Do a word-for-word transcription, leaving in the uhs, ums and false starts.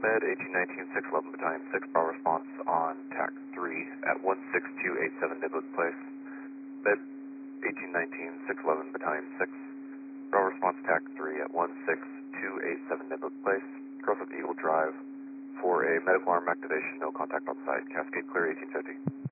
Med eighteen nineteen six eleven Battalion six, power response on T A C three at one six two eight seven Niblick Place. Med eighteen nineteen six eleven Battalion six, power response T A C three at one six two eight seven Niblick Place. Cross up Eagle Drive for a medical arm activation, no contact on site. Cascade clear eighteen fifty.